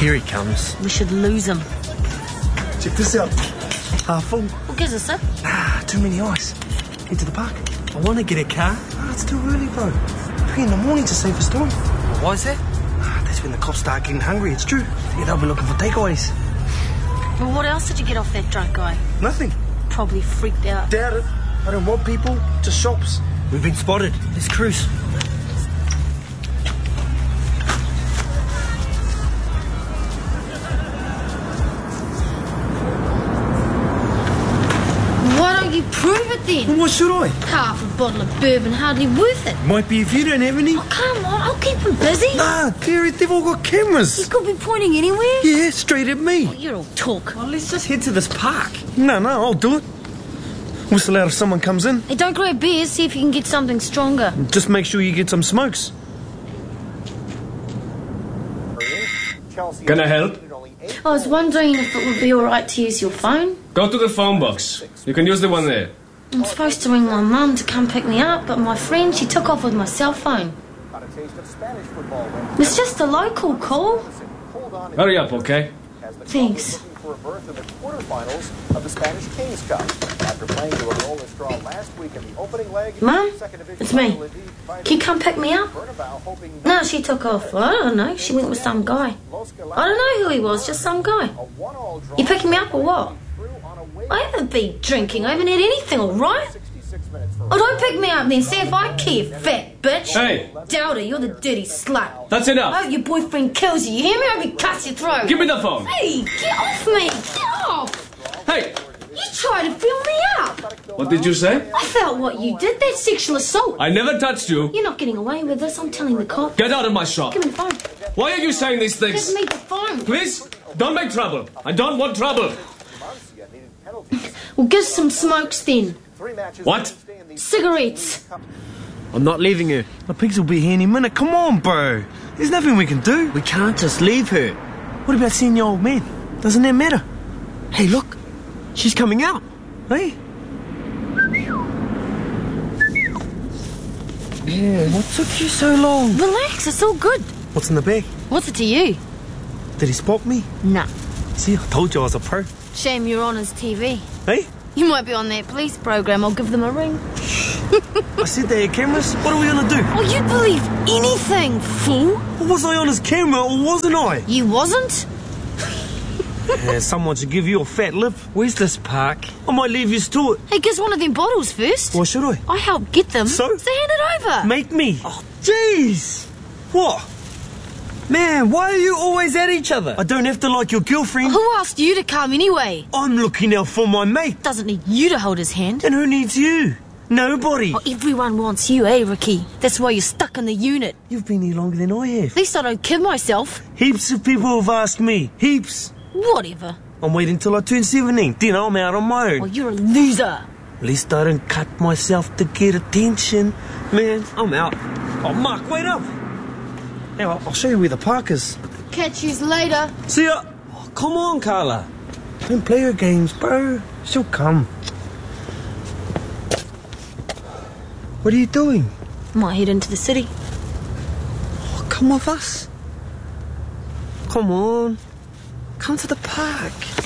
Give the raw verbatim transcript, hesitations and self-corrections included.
Here he comes. We should lose him. Check this out. Half full. What gives us it? Ah, too many eyes. Head to the park. I want to get a car. Ah, it's too early, bro. Three in the morning's the safest time. Why is that? Ah, that's when the cops start getting hungry, it's true. Yeah, they'll be looking for takeaways. Well, what else did you get off that drunk guy? Nothing. Probably freaked out. Doubt it. I don't rob people, just shops. We've been spotted. Let's cruise. Why don't you prove it then? Well, what should I? Half a bottle of bourbon, hardly worth it. Might be if you don't have any. Oh, come on, I'll keep him busy. Nah, Gary, they've all got cameras. You could be pointing anywhere. Yeah, straight at me. Oh, you're all talk. Well, let's just head to this park. No, no, I'll do it. Whistle out if someone comes in. Hey, don't grab beers, see if you can get something stronger. Just make sure you get some smokes. Can I help? I was wondering if it would be alright to use your phone. Go to the phone box. You can use the one there. I'm supposed to ring my mum to come pick me up, but my friend, she took off with my cell phone. It's just a local call. Hurry up, okay? Thanks. For a berth in the quarterfinals of the Spanish Kings Cup. After playing to a goalless draw last week in the opening leg, Mum, it's me. Can you come pick me up? No, she took off. Well, I don't know. She went with some guy. I don't know who he was, just some guy. You picking me up or what? I haven't been drinking. I haven't had anything, all right? Oh, don't pick me up then. See if I care, fat bitch. Hey! Doubter, you're the dirty slut. That's enough. I hope your boyfriend kills you. You hear me? I'll be cut your throat. Give me the phone. Hey, get off me. Get off. Hey! You tried to fill me up. What did you say? I felt what you did. That's sexual assault. I never touched you. You're not getting away with this. I'm telling the cop. Get out of my shop. Give me the phone. Why are you saying these things? Give me the phone. Please, don't make trouble. I don't want trouble. Well, give some smokes then. What? Cigarettes. I'm not leaving her. The pigs will be here any minute. Come on, bro. There's nothing we can do. We can't just leave her. What about seeing your old man? Doesn't that matter? Hey, look. She's coming out. Hey? Yeah, what took you so long? Relax, it's all good. What's in the bag? What's it to you? Did he spot me? Nah. See, I told you I was a pro. Shame you're on his T V. Hey? You might be on that police program. I'll give them a ring. I said they had cameras. What are we gonna do? Oh, you'd believe anything, fool. Was I on his camera or wasn't I? You wasn't? Yeah, someone should give you a fat lip. Where's this park? I might leave you to it. Hey, give us one of them bottles first. Or should I? I helped get them. So? So hand it over. Make me. Oh, jeez. What? Man, why are you always at each other? I don't have to like your girlfriend. Who asked you to come anyway? I'm looking out for my mate. Doesn't need you to hold his hand. And who needs you? Nobody. Oh, everyone wants you, eh, Ricky? That's why you're stuck in the unit. You've been here longer than I have. At least I don't kid myself. Heaps of people have asked me. Heaps. Whatever. I'm waiting till I turn seventeen. Then I'm out on my Oh, own. you're a loser. At least I don't cut myself to get attention. Man, I'm out. Oh, Mark, wait up. Now, I'll show you where the park is. Catch yous later. See ya. Oh, come on, Carla. Don't play her games, bro. She'll come. What are you doing? Might head into the city. Oh, come with us. Come on. Come to the park.